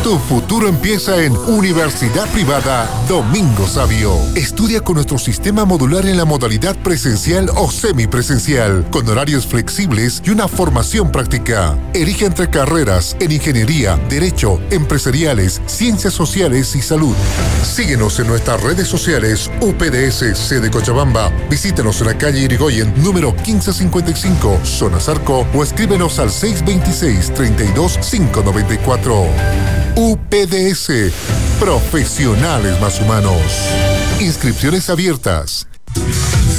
Tu futuro empieza en Universidad Privada Domingo Sabio. Estudia con nuestro sistema modular en la modalidad presencial o semipresencial, con horarios flexibles y una formación práctica. Elige entre carreras en Ingeniería, Derecho, Empresariales, Ciencias Sociales y Salud. Síguenos en nuestras redes sociales UPDS sede Cochabamba. Visítanos en la calle Irigoyen, número 1555, zona Zarco, o escríbenos al 626-32-594. UPDS, Profesionales Más Humanos. Inscripciones abiertas.